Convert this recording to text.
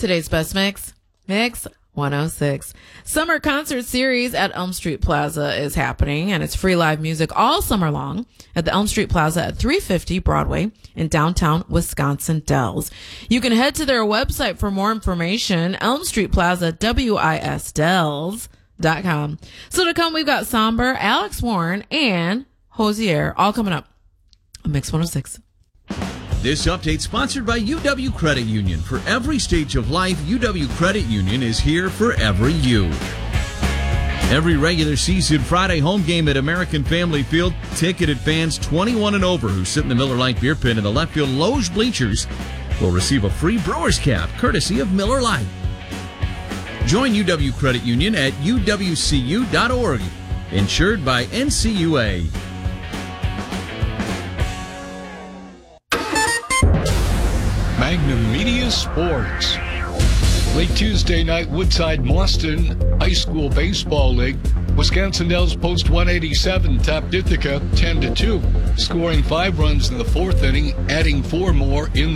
Today's best mix, Mix 106. Summer concert series at Elm Street Plaza is happening, and it's free live music all summer long at the Elm Street Plaza at 350 Broadway in downtown Wisconsin Dells. You can head to their website for more information, Elm Street Plaza, WISDells.com. So to come, we've got Somber, Alex Warren, and Hosier, all coming up on Mix 106. This update sponsored by UW Credit Union. For every stage of life, UW Credit Union is here for every you. Every regular season Friday home game at American Family Field, ticketed fans 21 and over who sit in the Miller Lite beer pit in the left field loge bleachers will receive a free Brewers cap courtesy of Miller Lite. Join UW Credit Union at uwcu.org. Insured by NCUA. Magnum Media Sports. Late Tuesday night, Woodside-Mauston High School Baseball League. Wisconsin Dells Post 187 topped Ithaca 10-2, scoring 5 runs in the fourth inning, adding 4 more in